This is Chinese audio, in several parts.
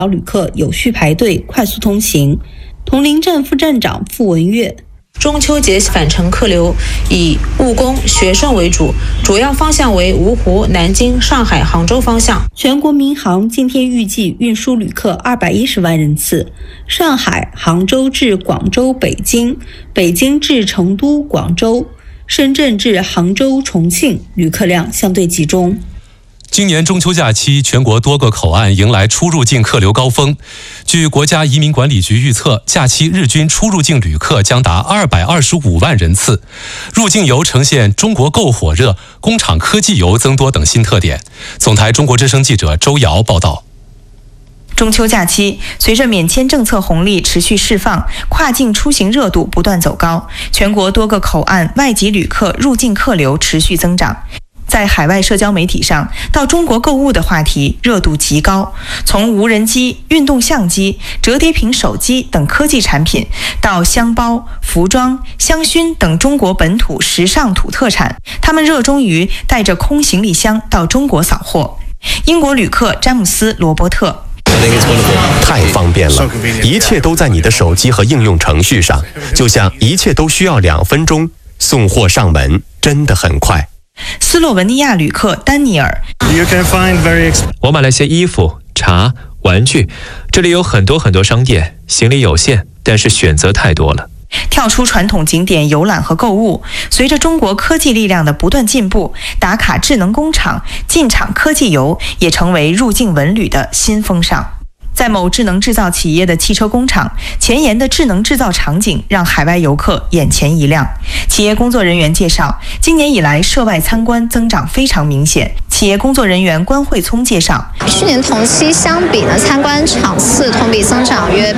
旅客有序排队，快速通行。铜陵站副站长傅文月。 中秋节返程客流以务工、学生为主，主要方向为芜湖、南京、上海、杭州方向。 全国民航今天预计运输旅客210万人次，上海、杭州至广州、北京，北京至成都、广州，深圳至杭州、重庆，旅客量相对集中。 今年中秋假期，全国多个口岸迎来出入境客流高峰。据国家移民管理局预测，假期日均出入境旅客将达225万人次。入境游呈现中国购火热、工厂科技游增多等新特点。总台中国之声记者周瑶报道。 中秋假期，随着免签政策红利持续释放，跨境出行热度不断走高，全国多个口岸外籍旅客入境客流持续增长。在海外社交媒体上，到中国购物的话题热度极高，从无人机、运动相机、折叠屏手机等科技产品，到箱包、服装、香薰等中国本土时尚土特产，他们热衷于带着空行李箱到中国扫货。英国旅客詹姆斯·罗伯特。 太方便了，一切都在你的手机和应用程序上，就像一切都需要2分钟，送货上门真的很快。 斯洛文尼亚旅客丹尼尔， 我买了些衣服、茶、玩具，这里有很多商店，行李有限，但是选择太多了。 跳出传统景点游览和购物，随着中国科技力量的不断进步，打卡智能工厂、进厂科技游也成为入境文旅的新风尚。在某智能制造企业的汽车工厂，前沿的智能制造场景让海外游客眼前一亮。企业工作人员介绍，今年以来涉外参观增长非常明显。企业工作人员关慧聪介绍， 去年同期相比呢，参观场次同比增长约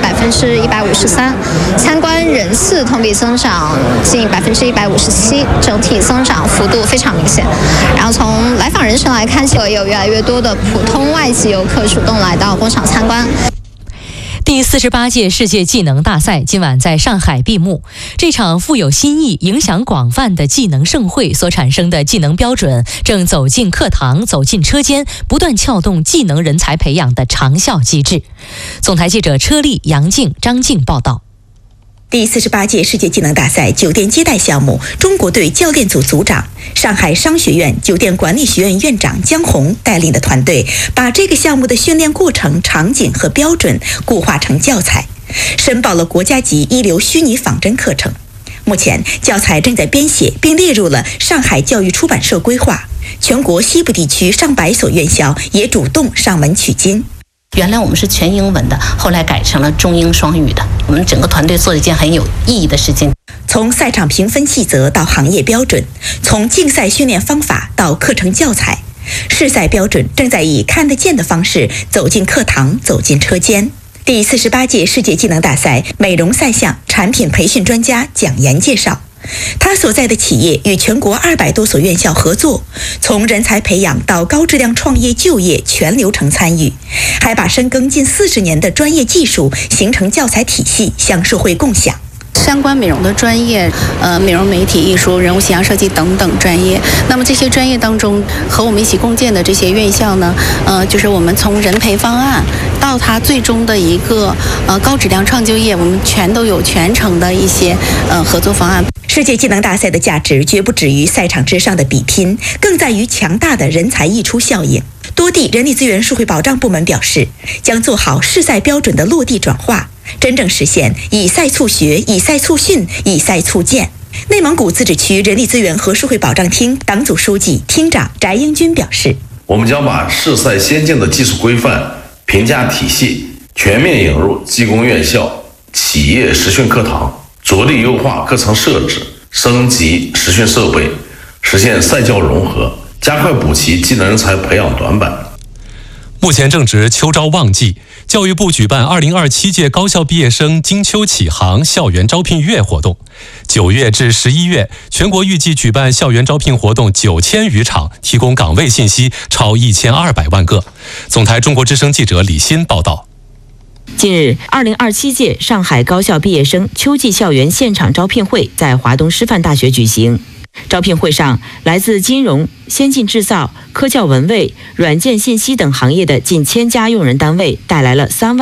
153%，参观人次同比增长近157%，整体增长幅度非常明显。然后从来访人数来看，也有越来越多的普通外籍游客主动来到工厂参观。 第48届世界技能大赛今晚在上海闭幕。这场富有新意、影响广泛的技能盛会所产生的技能标准，正走进课堂、走进车间，不断撬动技能人才培养的长效机制。总台记者车丽、杨静、张静报道。 第48届世界技能大赛酒店接待项目，中国队教练组组长、上海商学院酒店管理学院院长姜红带领的团队，把这个项目的训练过程、场景和标准固化成教材，申报了国家级一流虚拟仿真课程。目前，教材正在编写，并列入了上海教育出版社规划。全国西部地区上百所院校也主动上门取经。 原来我们是全英文的，后来改成了中英双语的。我们整个团队做了一件很有意义的事情。 从赛场评分细则到行业标准，从竞赛训练方法到课程教材，试赛标准正在以看得见的方式走进课堂、走进车间。第48届世界技能大赛美容赛项产品培训专家蒋岩介绍，他所在的企业与全国200多所院校合作，从人才培养到高质量创业就业全流程参与，还把深耕近40年的专业技术形成教材体系向社会共享。 相关美容的专业，美容媒体艺术、人物形象设计等等专业。那么这些专业当中，和我们一起共建的这些院校呢，就是我们从人培方案到它最终的一个高质量创就业，我们全都有全程的一些合作方案。 世界技能大赛的价值绝不止于赛场之上的比拼，更在于强大的人才溢出效应。多地人力资源社会保障部门表示，将做好试赛标准的落地转化，真正实现以赛促学、以赛促训、以赛促建。内蒙古自治区人力资源和社会保障厅党组书记、厅长翟英军表示， 我们将把试赛先进的技术规范、评价体系全面引入技工院校、企业实训课堂，着力优化课程设置，升级实训设备，实现赛教融合，加快补齐技能人才培养短板。 目前正值秋招旺季，教育部举办2027届高校毕业生金秋启航校园招聘月活动。9月至11月，全国预计举办校园招聘活动9000余场，提供岗位信息超1200万个。总台中国之声记者李欣报道。 近日，2027届上海高校毕业生秋季校园现场招聘会在华东师范大学举行。招聘会上，来自金融、先进制造、科教文卫、软件信息等行业的近1000家用人单位带来了3万